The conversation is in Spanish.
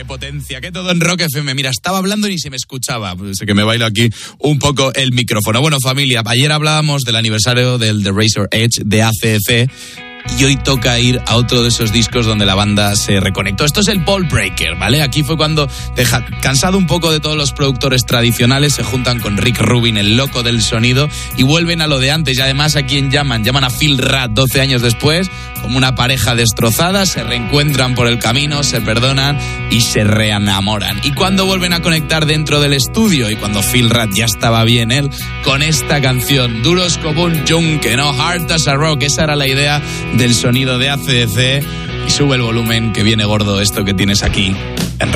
qué potencia, qué todo en Rock FM. Mira, estaba hablando y ni se me escuchaba. Sé que me bailo aquí un poco el micrófono. Bueno, familia, ayer hablábamos del aniversario del The Razor Edge de AC/DC. Y hoy toca ir a otro de esos discos donde la banda se reconectó. Esto es el Ball Breaker, ¿vale? Aquí fue cuando, cansado un poco de todos los productores tradicionales, se juntan con Rick Rubin, el loco del sonido, y vuelven a lo de antes. Y además, ¿a quién llaman? Llaman a Phil Rudd 12 años después, como una pareja destrozada, se reencuentran por el camino, se perdonan y se reenamoran. Y cuando vuelven a conectar dentro del estudio, y cuando Phil Rudd ya estaba bien él, con esta canción, duros como un yunque, ¿no? Hard as a rock, esa era la idea del sonido de AC/DC. Y sube el volumen, que viene gordo esto que tienes aquí.